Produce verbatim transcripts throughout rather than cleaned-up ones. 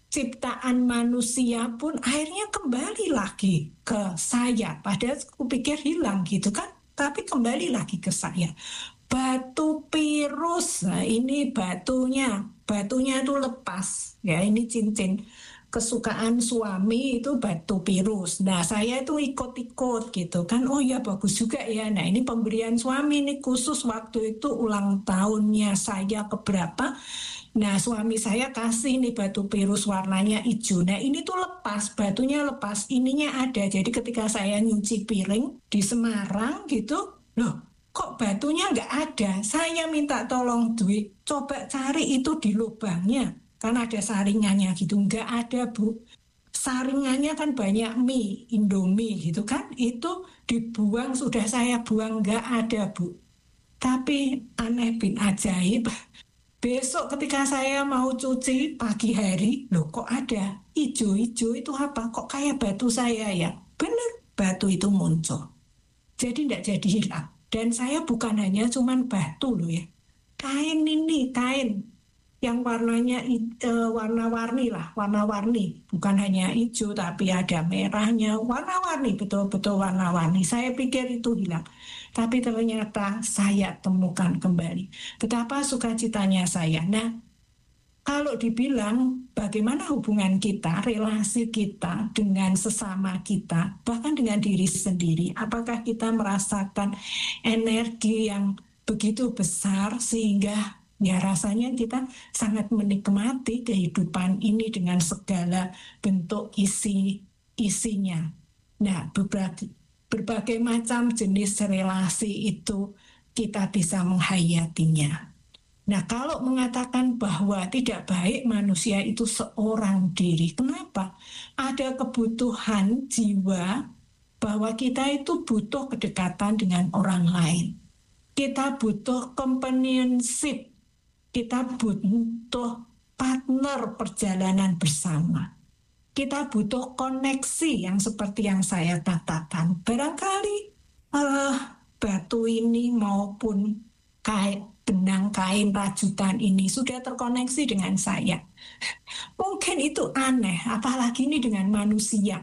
ciptaan manusia pun akhirnya kembali lagi ke saya. Padahal aku pikir hilang gitu kan, tapi kembali lagi ke saya. Batu pirus, nah ini batunya, batunya itu lepas, ya ini cincin kesukaan suami itu batu pirus. Nah saya itu ikut-ikut gitu kan, oh ya bagus juga ya. Nah ini pemberian suami ini khusus waktu itu ulang tahunnya saya keberapa. Nah suami saya kasih nih batu pirus warnanya hijau. Nah ini tuh lepas, batunya lepas, ininya ada. Jadi ketika saya nyuci piring di Semarang gitu, loh kok batunya nggak ada? Saya minta tolong Dwi, coba cari itu di lubangnya. Kan ada saringannya gitu, nggak ada Bu. Saringannya kan banyak mie, Indomie gitu kan, itu dibuang, sudah saya buang, nggak ada Bu. Tapi aneh bin ajaib, besok ketika saya mau cuci pagi hari, loh kok ada ijo-ijo itu apa? Kok kayak batu saya ya? Bener, batu itu muncul. Jadi tidak jadi hilang. Dan saya bukan hanya cuman batu loh ya. Kain ini, kain yang warnanya uh, warna-warni lah, warna-warni. Bukan hanya hijau tapi ada merahnya, warna-warni, betul-betul warna-warni. Saya pikir itu hilang. Tapi ternyata saya temukan kembali. Betapa sukacitanya saya. Nah, kalau dibilang bagaimana hubungan kita, relasi kita dengan sesama kita, bahkan dengan diri sendiri, apakah kita merasakan energi yang begitu besar sehingga ya rasanya kita sangat menikmati kehidupan ini dengan segala bentuk isi-isinya. Nah, berbagai, berbagai macam jenis relasi itu kita bisa menghayatinya. Nah, kalau mengatakan bahwa tidak baik manusia itu seorang diri, kenapa? Ada kebutuhan jiwa bahwa kita itu butuh kedekatan dengan orang lain. Kita butuh companionship. Kita butuh partner perjalanan bersama. Kita butuh koneksi yang seperti yang saya katakan. Barangkali uh, batu ini maupun kain benang kain rajutan ini sudah terkoneksi dengan saya. Mungkin itu aneh, apalagi ini dengan manusia.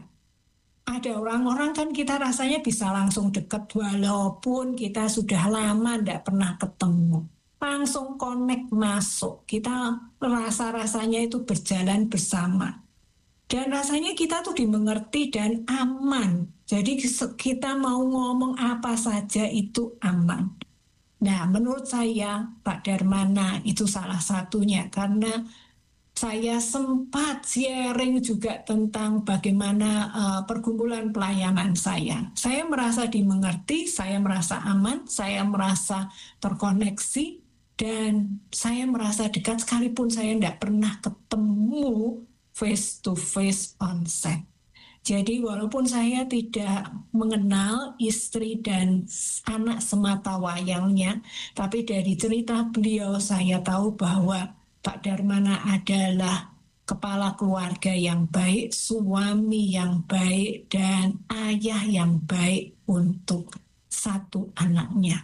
Ada orang-orang kan kita rasanya bisa langsung dekat walaupun kita sudah lama tidak pernah ketemu. Langsung connect masuk, kita rasa-rasanya itu berjalan bersama. Dan rasanya kita tuh dimengerti dan aman. Jadi kita mau ngomong apa saja itu aman. Nah, menurut saya Pak Darmana itu salah satunya karena saya sempat sharing juga tentang bagaimana uh, pergumulan pelayanan saya. Saya merasa dimengerti, saya merasa aman, saya merasa terkoneksi, dan saya merasa dekat sekalipun saya tidak pernah ketemu face to face on set. Jadi walaupun saya tidak mengenal istri dan anak semata wayangnya, tapi dari cerita beliau saya tahu bahwa Pak Darmana adalah kepala keluarga yang baik, suami yang baik, dan ayah yang baik untuk satu anaknya.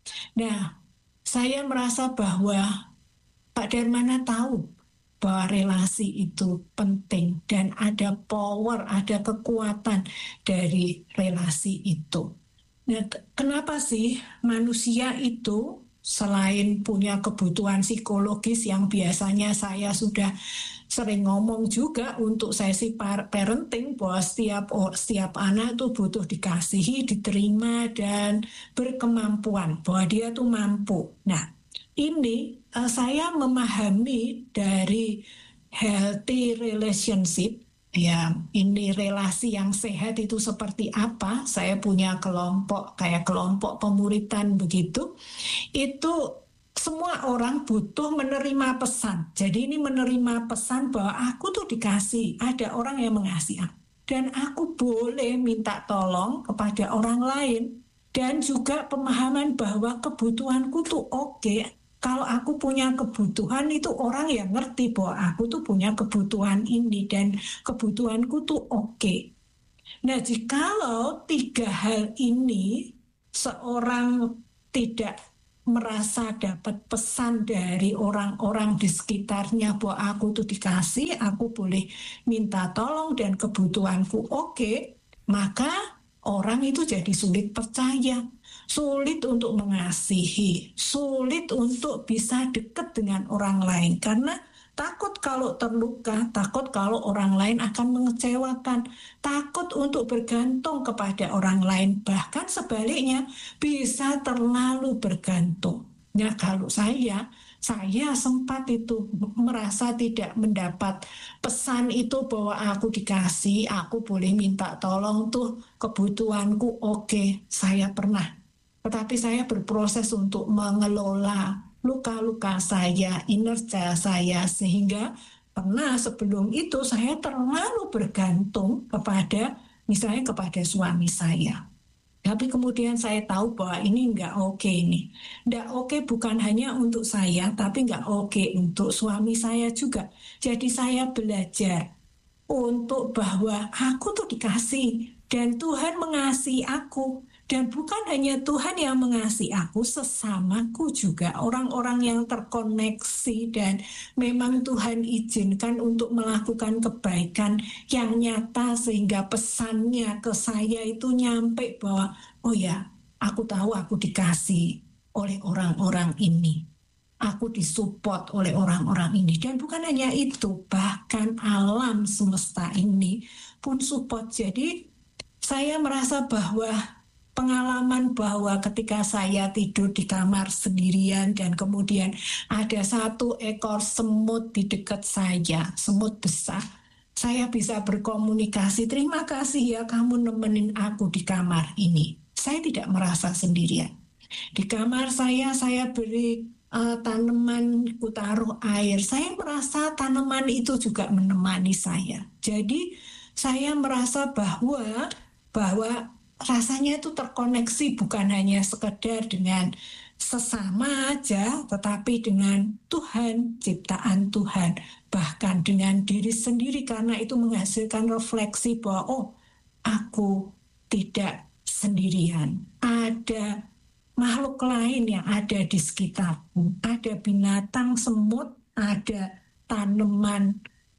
Nah, saya merasa bahwa Pak Darmana tahu bahwa relasi itu penting dan ada power, ada kekuatan dari relasi itu. Nah, kenapa sih manusia itu selain punya kebutuhan psikologis yang biasanya saya sudah sering ngomong juga untuk sesi parenting bahwa setiap setiap anak itu butuh dikasihi, diterima, dan berkemampuan bahwa dia tuh mampu. Nah, ini uh, saya memahami dari healthy relationship, ya ini relasi yang sehat itu seperti apa. Saya punya kelompok kayak kelompok pemuritan begitu. Itu semua orang butuh menerima pesan. Jadi ini menerima pesan bahwa aku tuh dikasih, ada orang yang mengasihi aku. Dan aku boleh minta tolong kepada orang lain. Dan juga pemahaman bahwa kebutuhanku tuh oke. Okay. Kalau aku punya kebutuhan itu orang yang ngerti bahwa aku tuh punya kebutuhan ini dan kebutuhanku tuh oke. Okay. Nah, jikalau tiga hal ini seorang tidak merasa dapat pesan dari orang-orang di sekitarnya bahwa aku tuh dikasih, aku boleh minta tolong dan kebutuhanku oke, maka orang itu jadi sulit percaya, sulit untuk mengasihi, sulit untuk bisa dekat dengan orang lain karena takut kalau terluka, takut kalau orang lain akan mengecewakan, takut untuk bergantung kepada orang lain, bahkan sebaliknya bisa terlalu bergantung. Nah, kalau saya, saya sempat itu merasa tidak mendapat pesan itu bahwa aku dikasih, aku boleh minta tolong tuh kebutuhanku oke, saya pernah. Tetapi saya berproses untuk mengelola luka-luka saya, inner child saya, sehingga pernah sebelum itu saya terlalu bergantung kepada, misalnya kepada suami saya. Tapi kemudian saya tahu bahwa ini nggak oke nih. Nggak oke bukan hanya untuk saya, tapi nggak oke untuk suami saya juga. Jadi saya belajar untuk bahwa aku tuh dikasih dan Tuhan mengasihi aku. Dan bukan hanya Tuhan yang mengasihi aku, sesamaku juga, orang-orang yang terkoneksi dan memang Tuhan izinkan untuk melakukan kebaikan yang nyata sehingga pesannya ke saya itu nyampe bahwa oh ya, aku tahu aku dikasih oleh orang-orang ini. Aku disupport oleh orang-orang ini. Dan bukan hanya itu, bahkan alam semesta ini pun support. Jadi saya merasa bahwa pengalaman bahwa ketika saya tidur di kamar sendirian dan kemudian ada satu ekor semut di dekat saya, semut besar, saya bisa berkomunikasi, terima kasih ya kamu nemenin aku di kamar ini. Saya tidak merasa sendirian. Di kamar saya, saya beri uh, tanaman, ku taruh air. Saya merasa tanaman itu juga menemani saya. Jadi saya merasa bahwa bahwa rasanya itu terkoneksi bukan hanya sekedar dengan sesama aja, tetapi dengan Tuhan, ciptaan Tuhan, bahkan dengan diri sendiri, karena itu menghasilkan refleksi bahwa oh, aku tidak sendirian, ada makhluk lain yang ada di sekitarku, ada binatang semut, ada tanaman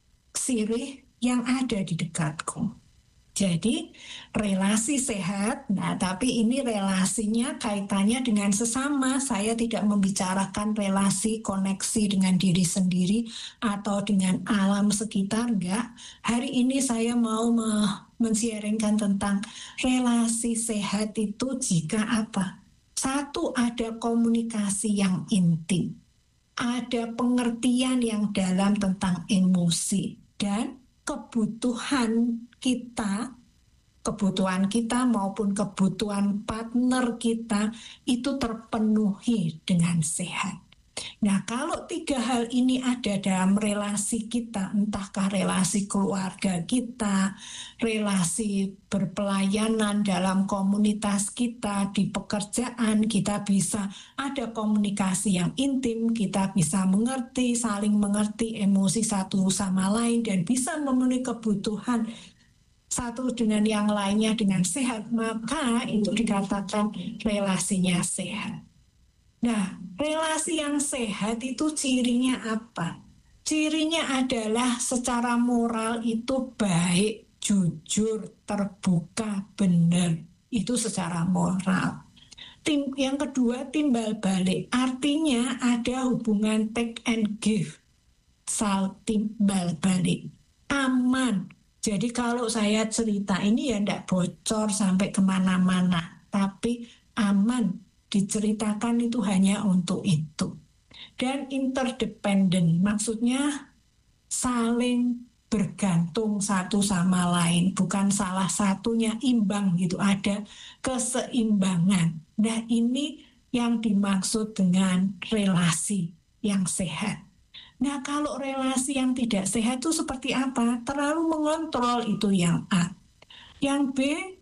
sirih yang ada di dekatku. Jadi relasi sehat, nah tapi ini relasinya kaitannya dengan sesama. Saya tidak membicarakan relasi koneksi dengan diri sendiri atau dengan alam sekitar, enggak. Hari ini saya mau men-sharingkan tentang relasi sehat itu jika apa? Satu, ada komunikasi yang intim, ada pengertian yang dalam tentang emosi dan kebutuhan kita, kebutuhan kita maupun kebutuhan partner kita itu terpenuhi dengan sehat. Nah, kalau tiga hal ini ada dalam relasi kita, entahkah relasi keluarga kita, relasi berpelayanan dalam komunitas kita, di pekerjaan kita bisa ada komunikasi yang intim, kita bisa mengerti, saling mengerti emosi satu sama lain dan bisa memenuhi kebutuhan satu dengan yang lainnya dengan sehat, maka itu dikatakan relasinya sehat. Nah, relasi yang sehat itu cirinya apa? Cirinya adalah secara moral itu baik, jujur, terbuka, benar. Itu secara moral. Tim, yang kedua, timbal balik. Artinya ada hubungan take and give. Sal timbal balik. Aman. Jadi kalau saya cerita ini ya tidak bocor sampai kemana-mana. Tapi aman. Diceritakan itu hanya untuk itu. Dan interdependent, maksudnya saling bergantung satu sama lain, bukan salah satunya imbang gitu, ada keseimbangan. Nah, ini yang dimaksud dengan relasi yang sehat. Nah, kalau relasi yang tidak sehat itu seperti apa? Terlalu mengontrol, itu yang A. Yang B,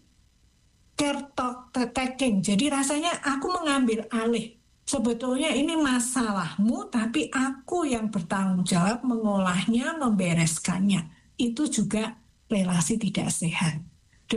care taking. Jadi rasanya aku mengambil alih. Sebetulnya ini masalahmu, tapi aku yang bertanggung jawab mengolahnya, membereskannya. Itu juga relasi tidak sehat.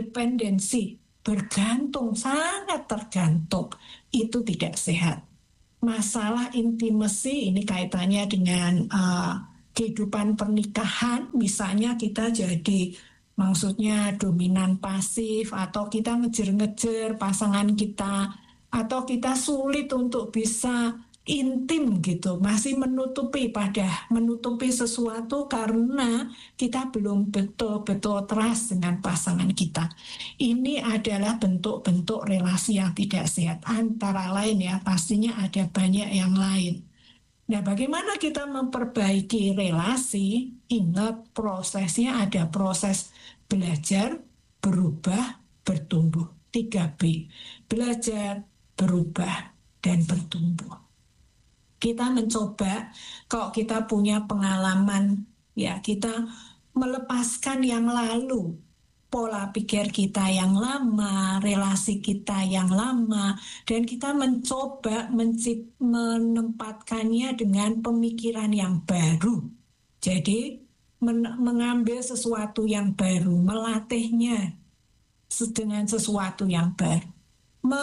Dependensi, bergantung, sangat tergantung. Itu tidak sehat. masalah intimasi ini kaitannya dengan uh, kehidupan pernikahan, misalnya kita jadi maksudnya dominan pasif atau kita ngejer-ngejer pasangan kita atau kita sulit untuk bisa intim gitu, masih menutupi pada menutupi sesuatu karena kita belum betul-betul trust dengan pasangan kita. Ini adalah bentuk-bentuk relasi yang tidak sehat. Antara lain ya, pastinya ada banyak yang lain. Nah, bagaimana kita memperbaiki relasi? Ingat prosesnya ada proses belajar, berubah, bertumbuh. tiga B. Belajar, berubah, dan bertumbuh. Kita mencoba, kalau kita punya pengalaman, ya kita melepaskan yang lalu, pola pikir kita yang lama, relasi kita yang lama, dan kita mencoba mencip, menempatkannya dengan pemikiran yang baru. Jadi men- mengambil sesuatu yang baru, melatihnya dengan sesuatu yang baru, me,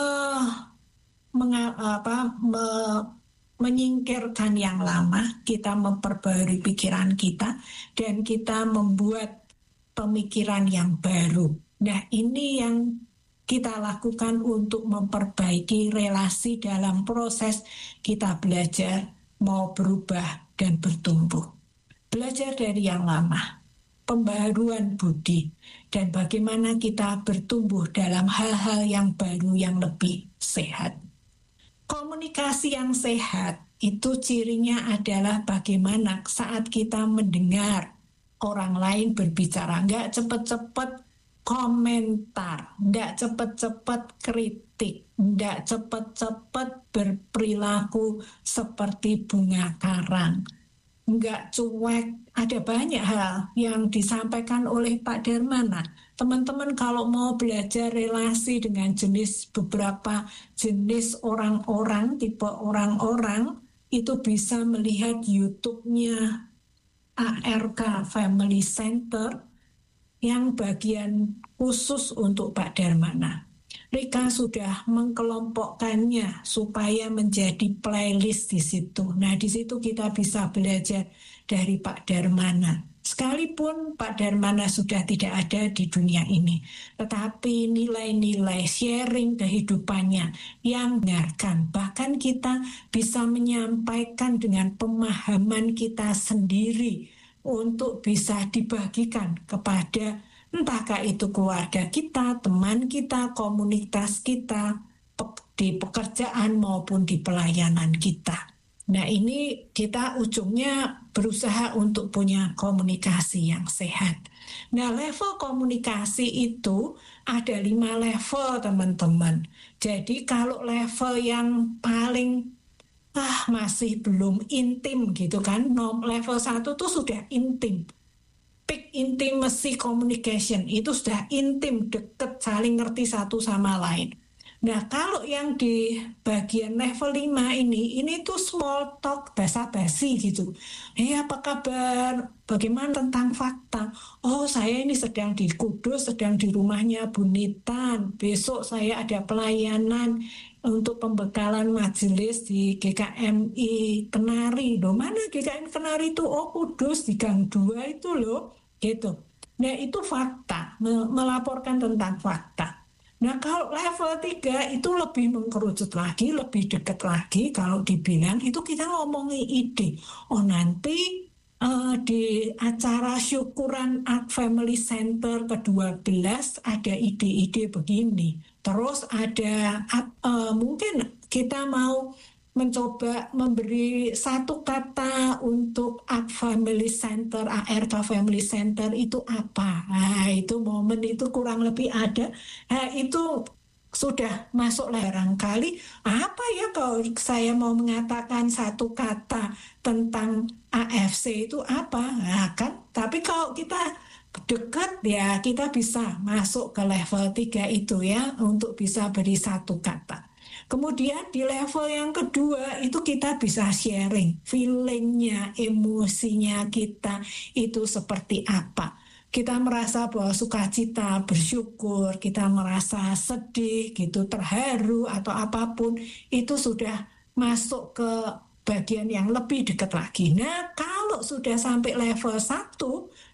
menga, apa, me, menyingkirkan yang lama, kita memperbarui pikiran kita, dan kita membuat pemikiran yang baru. Nah, ini yang kita lakukan untuk memperbaiki relasi dalam proses kita belajar, mau berubah dan bertumbuh. Belajar dari yang lama, pembaharuan budi, dan bagaimana kita bertumbuh dalam hal-hal yang baru yang lebih sehat. Komunikasi yang sehat itu cirinya adalah bagaimana saat kita mendengar orang lain berbicara, nggak cepet-cepet komentar, nggak cepet-cepet kritik, nggak cepet-cepet berperilaku seperti bunga karang, nggak cuek. Ada banyak hal yang disampaikan oleh Pak Darmana. Teman-teman kalau mau belajar relasi dengan jenis beberapa jenis orang-orang, tipe orang-orang, itu bisa melihat YouTube-nya A R K Family Center yang bagian khusus untuk Pak Darmana. Rika sudah mengkelompokkannya supaya menjadi playlist di situ. Nah, di situ kita bisa belajar dari Pak Darmana. Sekalipun Pak Darmana sudah tidak ada di dunia ini, tetapi nilai-nilai sharing kehidupannya yang mendengarkan, bahkan kita bisa menyampaikan dengan pemahaman kita sendiri untuk bisa dibagikan kepada entahkah itu keluarga kita, teman kita, komunitas kita, di pekerjaan maupun di pelayanan kita. Nah, ini kita ujungnya berusaha untuk punya komunikasi yang sehat. Nah, level komunikasi itu ada lima level, teman-teman. Jadi kalau level yang paling ah masih belum intim gitu kan, level satu tuh sudah intim. Peak intimacy communication itu sudah intim, deket, saling ngerti satu sama lain. Nah, kalau yang di bagian level lima ini, ini tuh small talk, basa-basi gitu. Eh, apa kabar? Bagaimana tentang fakta? Oh, saya ini sedang di Kudus, sedang di rumahnya Bu Nitan. Besok saya ada pelayanan untuk pembekalan majelis di G K M I Kenari. Loh, mana G K M I Kenari itu? Oh, Kudus di Gang dua itu loh. Gitu. Nah, itu fakta, melaporkan tentang fakta. Nah, kalau level tiga itu lebih mengkerucut lagi, lebih dekat lagi. Kalau dibilang itu kita ngomongin ide. Oh, nanti uh, di acara syukuran Art Family Center ke dua belas ada ide-ide begini. Terus ada uh, mungkin kita mau mencoba memberi satu kata untuk Art Family Center, A R K Family Center itu apa? Nah, itu momen itu kurang lebih ada. Nah, itu sudah masuk barangkali apa ya kalau saya mau mengatakan satu kata tentang A F C itu apa? Nah, kan? Tapi kalau kita dekat ya kita bisa masuk ke level tiga itu ya untuk bisa beri satu kata. Kemudian di level yang kedua itu kita bisa sharing feelingnya, emosinya kita itu seperti apa. Kita merasa bahwa sukacita, bersyukur, kita merasa sedih gitu, terharu atau apapun itu sudah masuk ke bagian yang lebih dekat lagi. Nah, kalau sudah sampai level satu,